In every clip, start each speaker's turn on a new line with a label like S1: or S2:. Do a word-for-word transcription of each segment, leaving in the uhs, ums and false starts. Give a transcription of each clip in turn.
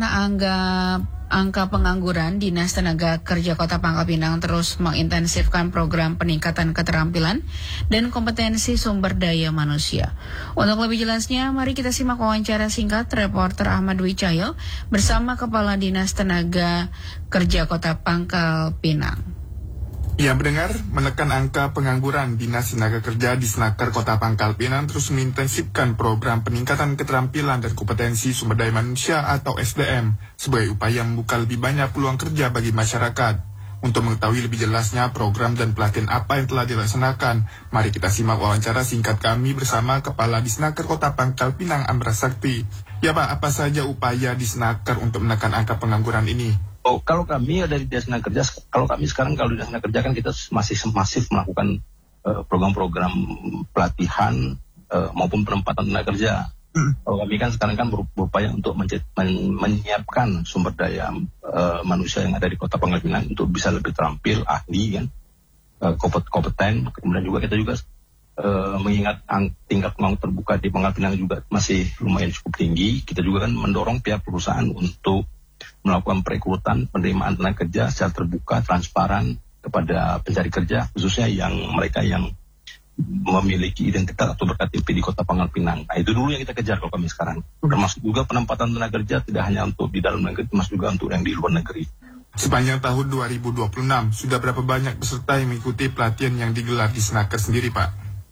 S1: angka angka pengangguran, Dinas Tenaga Kerja Kota Pangkal Pinang terus mengintensifkan program peningkatan keterampilan dan kompetensi sumber daya manusia. Untuk lebih jelasnya, mari kita simak wawancara singkat reporter Ahmad Wicayo bersama Kepala Dinas Tenaga Kerja Kota Pangkal Pinang.
S2: Ya, mendengar menekan angka pengangguran, Dinas Tenaga Kerja di Snaker Kota Pangkal Pinang terus mengintensifkan program peningkatan keterampilan dan kompetensi sumber daya manusia atau S D M sebagai upaya membuka lebih banyak peluang kerja bagi masyarakat. Untuk mengetahui lebih jelasnya program dan pelatihan apa yang telah dilaksanakan, mari kita simak wawancara singkat kami bersama Kepala Disnaker Kota Pangkal Pinang, Amra Sakti. Ya Pak, apa saja upaya Disnaker untuk menekan angka pengangguran ini?
S3: Oh, kalau kami dari Dinas Tenaga Kerja, kalau kami sekarang kalau di Dinas Tenaga Kerja kan kita masih masif melakukan uh, program-program pelatihan uh, maupun penempatan tenaga kerja. Hmm. Kalau kami kan sekarang kan berupaya untuk men- men- menyiapkan sumber daya uh, manusia yang ada di Kota Pangkal Pinang untuk bisa lebih terampil, ahli, kan, uh, kompeten. Kemudian juga kita juga uh, mengingat ang- tingkat pengangguran terbuka di Pangkal Pinang juga masih lumayan cukup tinggi. Kita juga kan mendorong pihak perusahaan untuk melakukan perekrutan penerimaan tenaga kerja secara terbuka, transparan kepada pencari kerja, khususnya yang mereka yang memiliki identitas atau ber K T P di Kota Pangkal Pinang. Nah, itu dulu yang kita kejar kalau kami sekarang. Termasuk juga penempatan tenaga kerja tidak hanya untuk di dalam negeri, termasuk juga untuk yang di luar negeri.
S2: Sepanjang tahun dua ribu dua puluh enam, sudah berapa banyak peserta yang mengikuti pelatihan yang digelar di Snaker sendiri, Pak?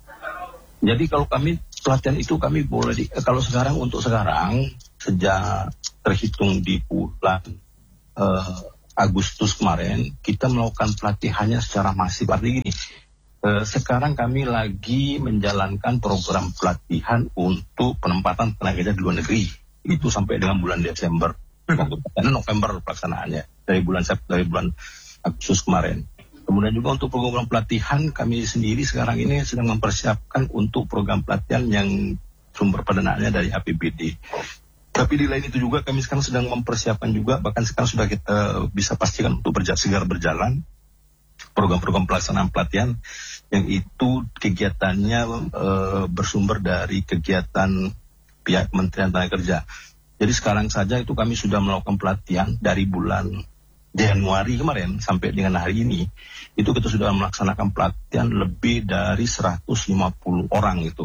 S3: Jadi kalau kami pelatihan itu kami boleh di, kalau sekarang untuk sekarang sejak terhitung di bulan uh, Agustus kemarin kita melakukan pelatihannya secara masif. Artinya gini, uh, sekarang kami lagi menjalankan program pelatihan untuk penempatan tenaga kerja di luar negeri. Itu sampai dengan bulan Desember. Karena November pelaksanaannya dari bulan dari bulan Agustus kemarin. Kemudian juga untuk program pelatihan kami sendiri sekarang ini sedang mempersiapkan untuk program pelatihan yang sumber pendanaannya dari A P B D. Tapi di lain itu juga kami sekarang sedang mempersiapkan juga, bahkan sekarang sudah kita bisa pastikan untuk berjalan, segera berjalan program-program pelaksanaan pelatihan yang itu kegiatannya e, bersumber dari kegiatan pihak Kementerian Tenaga Kerja. Jadi sekarang saja itu kami sudah melakukan pelatihan dari bulan Januari kemarin sampai dengan hari ini, itu kita sudah melaksanakan pelatihan lebih dari seratus lima puluh orang itu.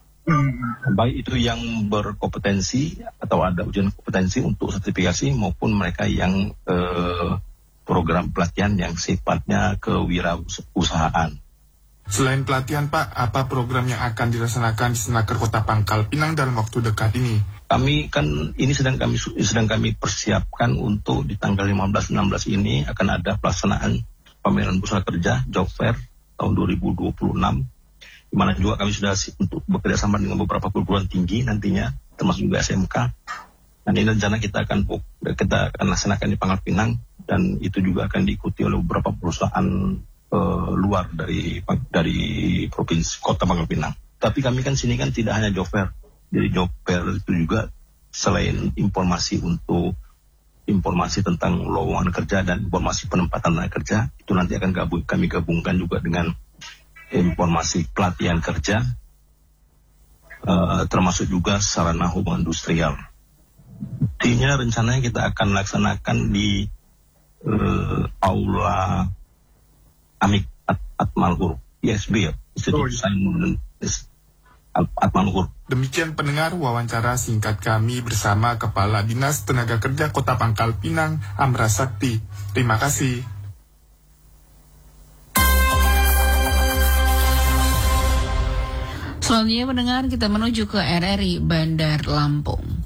S3: Hmm. Baik itu yang berkompetensi atau ada ujian kompetensi untuk sertifikasi maupun mereka yang eh, program pelatihan yang sifatnya kewirausahaan.
S2: Selain pelatihan, Pak, apa program yang akan dilaksanakan di Snaker Kota Pangkal Pinang dalam waktu dekat ini?
S3: Kami kan ini sedang kami sedang kami persiapkan untuk di tanggal lima belas enam belas ini akan ada pelaksanaan pameran busana kerja Job Fair tahun dua ribu dua puluh enam. Di mana juga kami sudah untuk bekerja sama dengan beberapa perguruan tinggi nantinya, termasuk juga S M K. Dan ini rencana kita akan kita akan laksanakan di Pangkal Pinang dan itu juga akan diikuti oleh beberapa perusahaan uh, luar dari dari provinsi Kota Pangkal Pinang. Tapi kami kan sini kan tidak hanya job fair. Jadi job fair itu juga selain informasi untuk informasi tentang lowongan kerja dan informasi penempatan tenaga kerja, itu nanti akan gabung, kami gabungkan juga dengan informasi pelatihan kerja, uh, termasuk juga sarana hubungan industrial. Intinya rencananya kita akan laksanakan di uh, Aula Amik At Atmalhur, I S B ya, Institut Sains Atmalhur.
S2: Demikian pendengar wawancara singkat kami bersama Kepala Dinas Tenaga Kerja Kota Pangkal Pinang, Amra Sakti. Terima kasih.
S1: Selanjutnya mendengar kita menuju ke R R I Bandar Lampung.